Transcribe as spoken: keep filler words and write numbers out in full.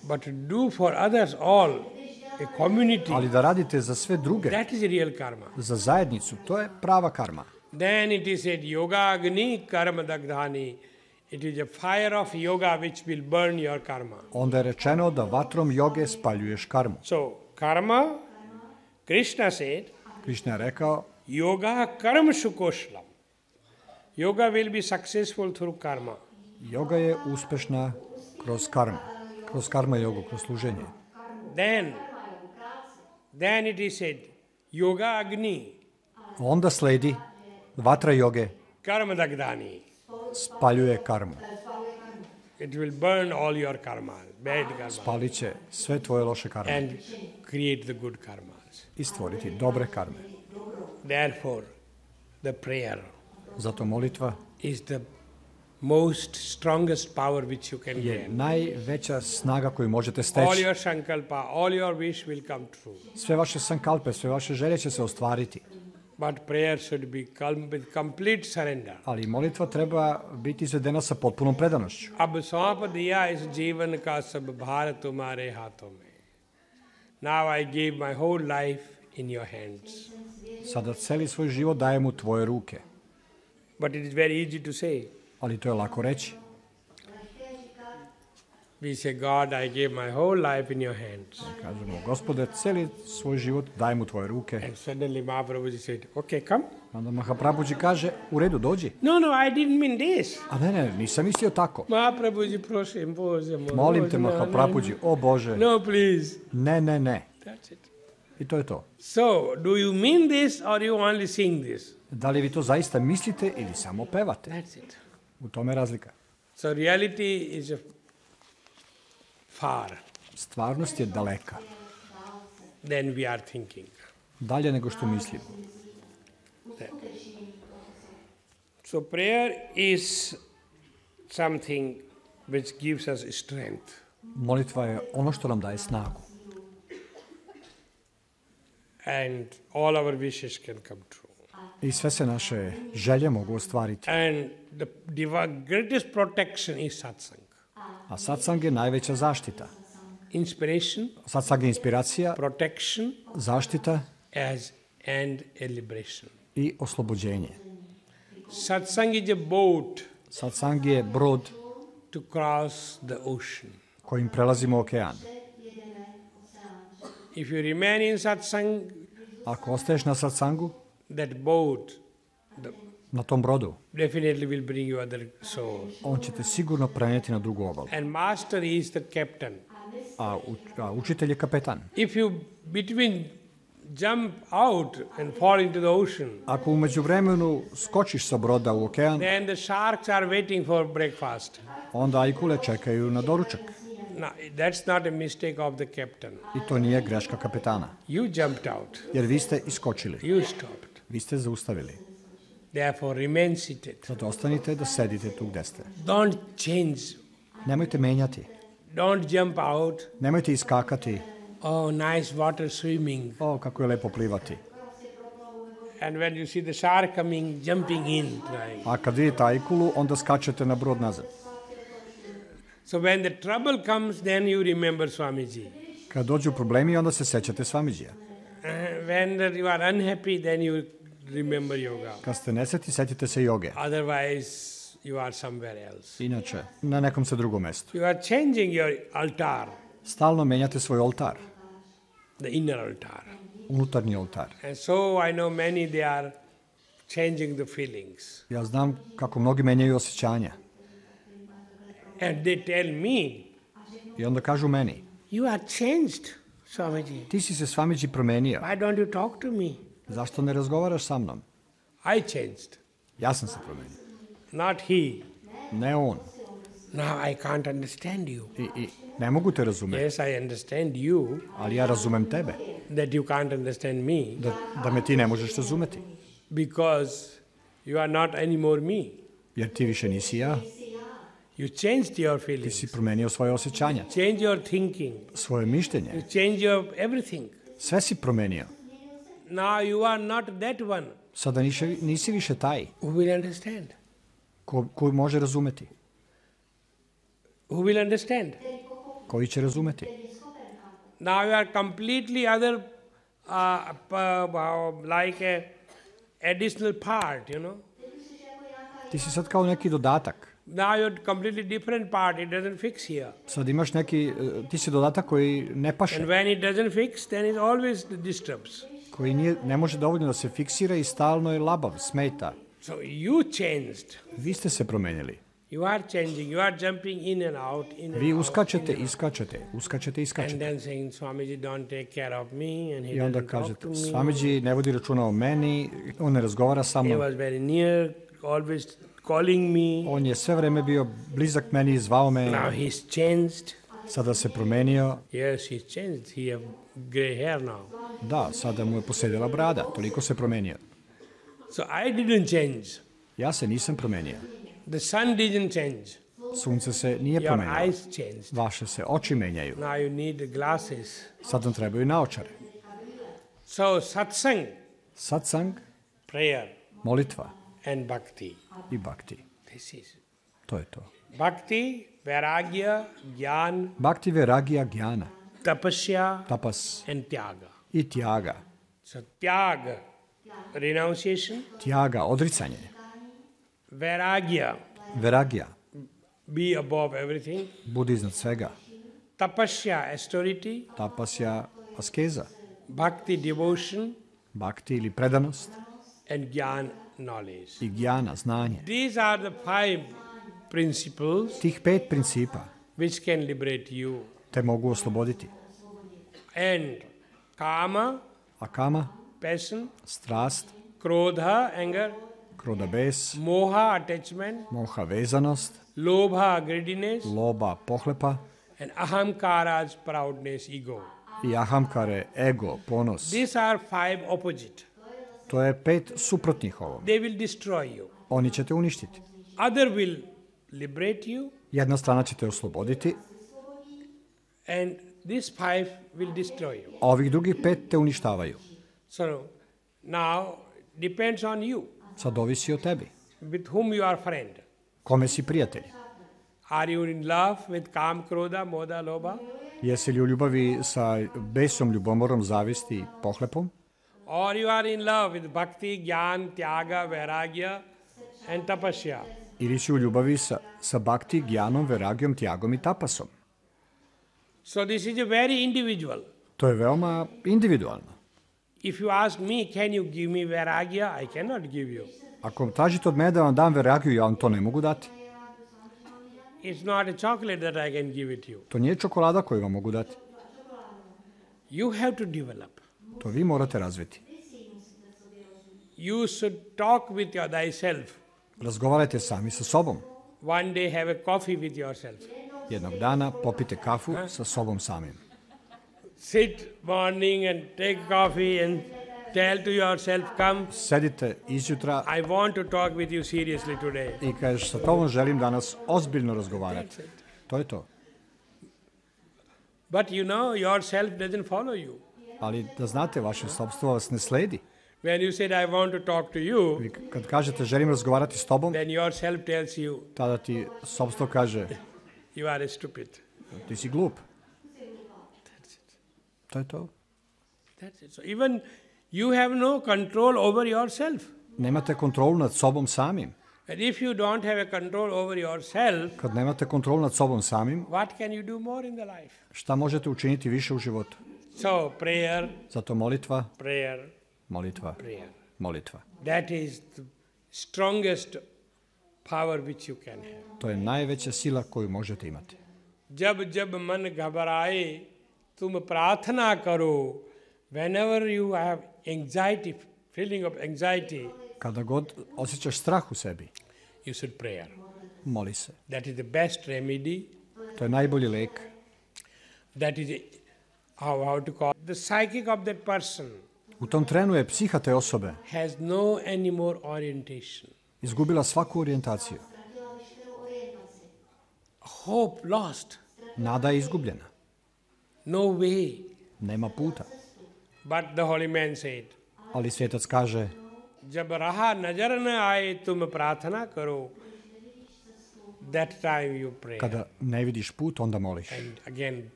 But to do for others all, a community, Ali da radite za sve druge, that is real karma. za zajednicu, to je prava karma. Then it is said, yoga agni karma dagdhani. It is a fire of yoga which will burn your karma. Onda je rečeno da vatrom joge spaljuješ karmu. So, karma, Krishna said, Krišna je rekao, yoga karma sukoshlam. Yoga will be successful through karma. joga je uspešna kroz karmu. Kroz karma jogu, kroz služenje. Then, then it is said, yoga agni Onda sledi vatra joge karma dagdhani. spaljuje karmu. It will burn all your karma, bad karma, Spalit će sve tvoje loše karme and create the good karmas. i stvoriti dobre karme. Therefore, the prayer Zato molitva is the most strongest power which you can je gain. najveća snaga koju možete All steći. your sankalpa, all your wish will come true. Sve vaše sankalpe, sve vaše želje će se ostvariti. But prayer should be com- with complete surrender. Ali molitva treba biti izvedena sa potpunom predanošću. अब सौंप दिया इस जीवन का सब भार तुम्हारे हाथों में. Now I give my whole life in your hands. Sada celi svoj život dajem u tvoje ruke. But it is very easy to say. Ali to je lako reći. We say, God, I give my whole life in your hands. Kažemo, Gospode, celi svoj život dajem u tvoje ruke. And suddenly Mahaprabhuji said, okay, come. Onda Mahaprabhuji kaže, u redu, dođi. No, no, I didn't mean this. A ne, ne, nisam mislio tako. Mahaprabhuji, prosim, Bože moj. Molim te, no, no, Mahaprabhuji, o Bože. No, please. Ne, ne, ne. That's it. I to je to. So, do you mean this or you only sing this? Da li vi to zaista mislite ili samo pevate? That's it. U tome je razlika. So, reality is a far Stvarnost je daleka. than we are thinking. Dalje nego što mislimo. So, prayer is something which gives us strength. Molitva je ono što nam daje snagu. And all our wishes can come true. I sve se naše želje mogu ostvariti. And the div- greatest protection is satsang. A satsang je najveća zaštita. Inspiration, Satsang je inspiracija, protection, zaštita as and a liberation. i oslobođenje. Satsang is a boat Satsang je brod to cross the ocean. kojim prelazimo okean. If you remain in satsang, Ako ostaješ na satsangu, that boat the, na tom brodu, definitely will bring you other souls. on će te sigurno prenijeti na drugu obalu. And master is the captain. A, u, a učitelj je kapetan. If you between jump out and fall into the ocean, Ako u međuvremenu skočiš sa broda u okean, then the sharks are waiting for breakfast. onda ajkule čekaju na doručak. No, that's not a mistake of the captain. I to nije greška kapetana. You jumped out. Jer vi ste iskočili. You stopped. Vi ste zaustavili. Therefore, remain seated. Zato ostanite da sedite tu gde ste. Don't change. Nemojte menjati. Don't jump out. Nemojte iskakati. Oh, nice water swimming. O, kako je lepo plivati. And when you see the shark coming, jumping in. Right? A kad vidite ajkulu, onda skačete na brod nazad. So when the trouble comes, then you remember Swamiji. Kad dođu problemi, onda se sećate Svamidžija. Uh, when the, you are unhappy, then you remember yoga. Kad ste nesretni, setite se joge. Otherwise, you are somewhere else. Inače, na nekom se drugom mestu. You are changing your altar, Stalno menjate svoj oltar. the inner altar. Unutarnji oltar. And so I know many, they are changing the feelings. Ja znam kako mnogi menjaju osjećanja. And they tell me, I onda kažu meni, you are changed, Swamiji. ti si se Svamidži promenio. Why don't you talk to me? Zašto ne razgovaraš sa mnom? I changed, Ja sam se promenio. not he. Ne on. Now I can't understand you. I, i ne mogu te razumeti. Yes, I understand you, Ali ja razumem tebe. that you can't understand me, Da, da me ti ne možeš razumeti. because you are not anymore me. Jer ti više nisi ja. You changed your Ti feelings, si promenio svoje osjećanja. change your thinking, Svoje mišljenje. you change your everything. Sve si promenio. Now you are not that one Sada nisi, nisi više taj who will understand. ko, ko može razumeti. Who will understand? Ko koji će razumeti. Now you are completely other, uh, uh, like a additional part, you know. Ti si sad kao neki dodatak. Now you're completely different part. It doesn't fix here. Sad imaš neki, ti si dodatak koji ne paše. And when it doesn't fix, then it always disturbs. Koji nije, ne može dovoljno da se fiksira i stalno je labav, smeta. So you changed. Vi ste se promenili. You are changing. You are jumping in and out. In and Vi out, uskačete, in and iskačete, uskačete, And iskačete. then saying, Swamiji, don't take care of me. And he I onda doesn't talk kažete, to me. Swamiji ne vodi računa o meni, on ne razgovara sa He mnom. was very near, always calling me. On je sve vreme bio blizak meni i zvao me. Now he's changed. Sada se promenio. Yes, he's changed. He have gray hair now. Da, sada mu je posedela brada, toliko se promenio. So I didn't change. Ja se nisam promenio. The sun didn't change. Sunce se nije Your promenilo. eyes changed. Vaše se oči menjaju. Now you need glasses. Sad nam trebaju naočare. So satsang, Satsang, prayer, molitva and bhakti. i bhakti. This is To je to. bhakti, vairagya, jnana, Bhakti, vairagya, jnana, tapasya, tapas and tyaga. i tyaga. So tyaga, renunciation, Tyaga, odricanje. vairagya, Vairagya, be above everything. budi iznad svega. Tapasya, austerity. Tapasya, askeza. Bhakti, devotion. Bhakti ili predanost. And jnana, knowledge. I jnana, znanje. These are the five principles Tih pet principa which can liberate you. te mogu osloboditi. And kama, A kama, passion, strast, krodha, anger, kroda bes, moha, attachment, moha vezanost, lobha, greediness, loba pohlepa and ahamkara's proudness, ego. i ahamkare, ego, ponos. These are five opposite. To je pet suprotnih ovom. They will destroy you. Oni će te uništiti. Other will liberate you, Jedna strana će te osloboditi, and these five will destroy you. a ovih drugih pet te uništavaju. So now depends on you, Sad ovisi o tebi. with whom you are friend. Kome si prijatelj? Are you in love with kam, krodha, moda, lobha? Jesi li u ljubavi sa besom, ljubomorom, zavisti i pohlepom? Or you are in love with bhakti, jnana, tyaga, vairagya, and tapasya? Ili si u ljubavi sa, sa bhakti, gjanom, veragijom, tjagom i tapasom? So this is a very individual. To je veoma individualno. If you ask me, can you give me vairagya? I cannot give you. Ako tražite od mene da vam dam veragiju, ja vam to ne mogu dati. It's not a chocolate that I can give it you. To nije čokolada koju vam mogu dati. You have to develop. To vi morate razviti. You should talk with your thyself. Razgovarajte sami sa sobom. One day have a coffee with yourself. Jednog dana popite kafu sa sobom samim. Sit morning and take coffee and tell to yourself, come, Sedite izjutra I want to talk with you seriously today. i kažeš sa tobom želim danas ozbiljno razgovarati. To je to. But you know, yourself doesn't follow you. Ali da znate, vaše sobstvo vas ne sledi. When you said, I want to talk to you, Vi kad kažete želim razgovarati s tobom, then yourself tells you, tada ti sobstvo kaže you are stupid. ti si glup. To je to. That's it. So even you have no control over yourself. Nemate kontrolu nad sobom samim. And if you don't have a control over yourself, Kad nemate kontrolu nad sobom samim, what can you do more in the life? šta možete učiniti više u životu? So prayer, Zato molitva, prayer, molitva, prayer. molitva. That is the strongest power which you can have. To je najveća sila koju možete imati. जब जब मन घबराए तुम प्रार्थना करो. Whenever you have anxiety, feeling of anxiety, Kada god osjećaš strah u sebi, you should pray. moli se. That is the best remedy. To je najbolji lek. That is how, how to call the psychic of that person U tom trenu je psiha te osobe has no any more orientation. izgubila svaku orijentaciju. Hope lost. Nada je izgubljena. No way. Nema puta. But the holy man said, Ali svetac kaže, जब रहा नजर न आए तुम प्रार्थना करो. that time you pray. Kada ne vidiš put, onda moliš. And again,